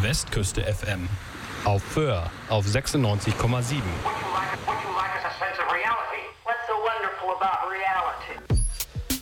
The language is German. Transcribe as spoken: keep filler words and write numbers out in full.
Westküste F M. Auf Föhr auf sechsundneunzig Komma sieben. Would you like, would you like a sense of reality? What's so wonderful about reality?